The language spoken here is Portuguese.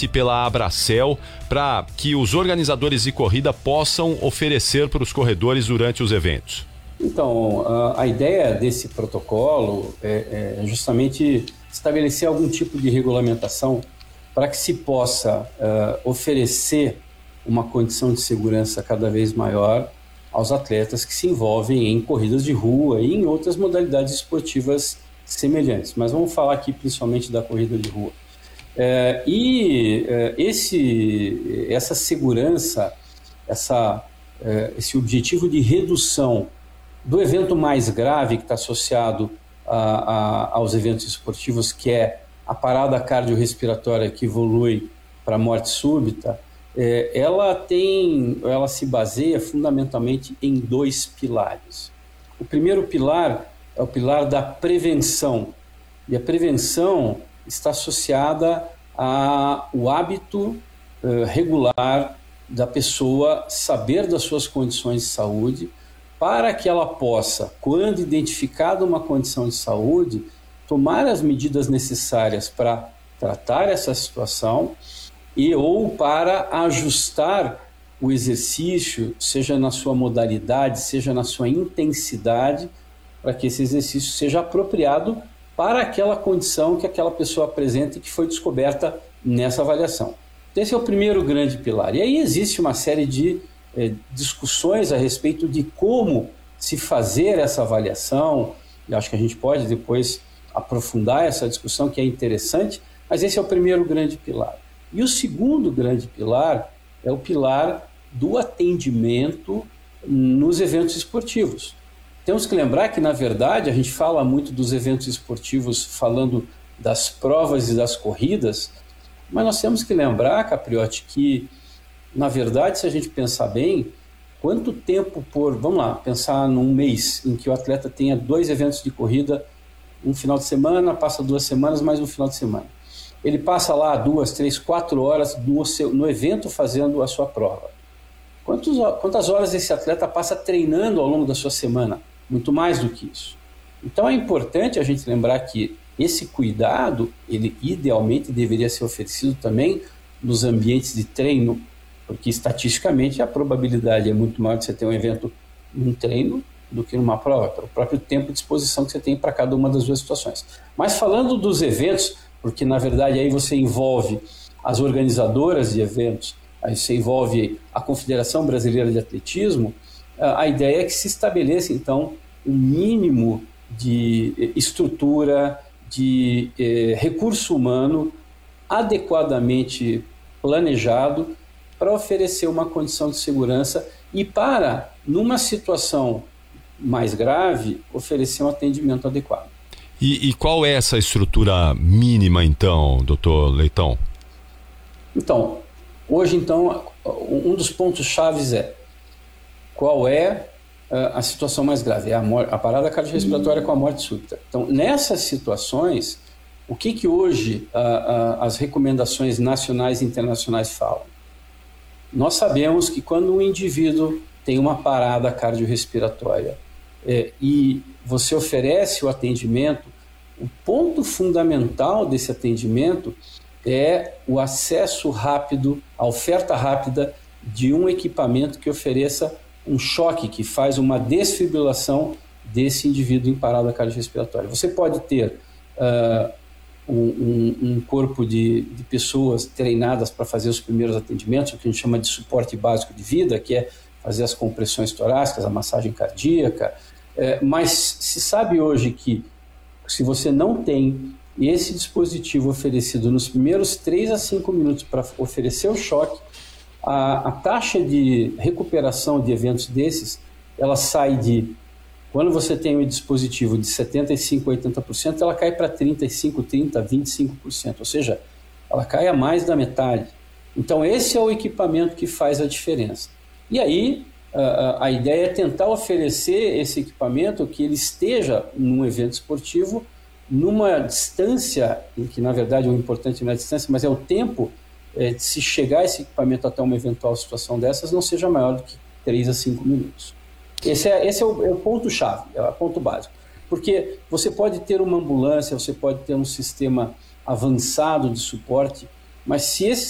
debate pela Abracel para que os organizadores de corrida possam oferecer para os corredores durante os eventos? Então, a ideia desse protocolo é justamente estabelecer algum tipo de regulamentação para que se possa oferecer uma condição de segurança cada vez maior aos atletas que se envolvem em corridas de rua e em outras modalidades esportivas semelhantes. Mas vamos falar aqui principalmente da corrida de rua. Essa segurança, esse objetivo de redução do evento mais grave que está associado aos eventos esportivos, que é a parada cardiorrespiratória que evolui para a morte súbita, ela se baseia fundamentalmente em 2 pilares. O primeiro pilar é o pilar da prevenção, e a prevenção está associada ao hábito regular da pessoa saber das suas condições de saúde, para que ela possa, quando identificada uma condição de saúde, tomar as medidas necessárias para tratar essa situação ou para ajustar o exercício, seja na sua modalidade, seja na sua intensidade, para que esse exercício seja apropriado para aquela condição que aquela pessoa apresenta e que foi descoberta nessa avaliação. Esse é o primeiro grande pilar. E aí existe uma série de discussões a respeito de como se fazer essa avaliação. Eu acho que a gente pode depois aprofundar essa discussão, que é interessante, mas esse é o primeiro grande pilar. E o segundo grande pilar é o pilar do atendimento nos eventos esportivos. Temos que lembrar que, na verdade, a gente fala muito dos eventos esportivos falando das provas e das corridas, mas nós temos que lembrar, Capriotti, que, na verdade, se a gente pensar bem, quanto tempo vamos lá, pensar num mês em que o atleta tenha 2 eventos de corrida, um final de semana, passa 2 semanas, mais um final de semana. Ele passa lá 2, 3, 4 horas no evento fazendo a sua prova. Quantas horas esse atleta passa treinando ao longo da sua semana? Muito mais do que isso. Então é importante a gente lembrar que esse cuidado, ele idealmente deveria ser oferecido também nos ambientes de treino, porque estatisticamente a probabilidade é muito maior de você ter um evento num treino do que numa prova, pelo próprio tempo de exposição que você tem para cada uma das 2 situações. Mas falando dos eventos, porque na verdade aí você envolve as organizadoras de eventos, aí você envolve a Confederação Brasileira de Atletismo, a ideia é que se estabeleça então um mínimo de estrutura, de recurso humano adequadamente planejado para oferecer uma condição de segurança e para, numa situação mais grave, oferecer um atendimento adequado. E qual é essa estrutura mínima, então, doutor Leitão? Então, hoje, um dos pontos chaves é qual é a situação mais grave? É a parada cardiorrespiratória com a morte súbita. Então, nessas situações, o que hoje as recomendações nacionais e internacionais falam? Nós sabemos que quando um indivíduo tem uma parada cardiorrespiratória e você oferece o atendimento, o ponto fundamental desse atendimento é o acesso rápido, a oferta rápida de um equipamento que ofereça um choque, que faz uma desfibrilação desse indivíduo em parada cardiorrespiratória. Você pode ter um corpo de pessoas treinadas para fazer os primeiros atendimentos, o que a gente chama de suporte básico de vida, que é fazer as compressões torácicas, a massagem cardíaca, mas se sabe hoje que se você não tem esse dispositivo oferecido nos primeiros 3 a 5 minutos para oferecer o choque, a taxa de recuperação de eventos desses, ela sai de, quando você tem um dispositivo de 75% a 80%, ela cai para 35%, 30%, 25%, ou seja, ela cai a mais da metade. Então esse é o equipamento que faz a diferença. E aí a ideia é tentar oferecer esse equipamento que ele esteja num evento esportivo numa distância, em que na verdade o importante não é a distância, mas é o tempo de se chegar esse equipamento até uma eventual situação dessas, não seja maior do que 3 a 5 minutos. Esse é o ponto-chave, é o ponto básico. Porque você pode ter uma ambulância, você pode ter um sistema avançado de suporte, mas se esse